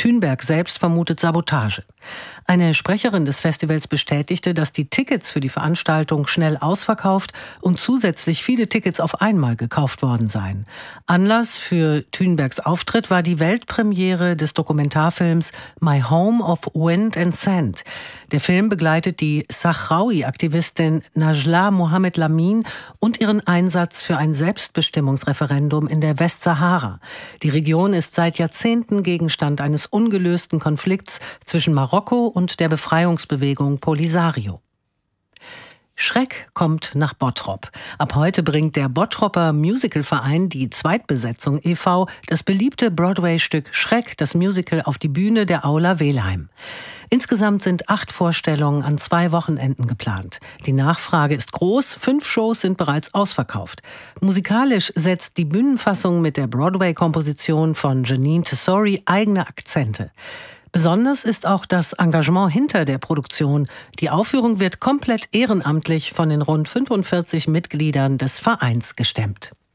Thünberg selbst vermutet Sabotage. Eine Sprecherin des Festivals bestätigte, dass die Tickets für die Veranstaltung schnell ausverkauft und zusätzlich viele Tickets auf einmal gekauft worden seien. Anlass für Thünbergs Auftritt war die Weltpremiere des Dokumentarfilms My Home of Wind and Sand. Der Film begleitet die Sahrawi-Aktivistin Najla Mohamed Lamin und ihren Einsatz für ein Selbstbestimmungsreferendum in der Westsahara. Die Region ist seit Jahrzehnten Gegenstand eines ungelösten Konflikts zwischen Marokko und der Befreiungsbewegung Polisario. Schreck kommt nach Bottrop. Ab heute bringt der Bottropper Musicalverein Die Zweitbesetzung e.V. das beliebte Broadway-Stück Schreck, das Musical, auf die Bühne der Aula Welheim. Insgesamt sind 8 Vorstellungen an 2 Wochenenden geplant. Die Nachfrage ist groß, 5 Shows sind bereits ausverkauft. Musikalisch setzt die Bühnenfassung mit der Broadway-Komposition von Jeanine Tesori eigene Akzente. Besonders ist auch das Engagement hinter der Produktion. Die Aufführung wird komplett ehrenamtlich von den rund 45 Mitgliedern des Vereins gestemmt.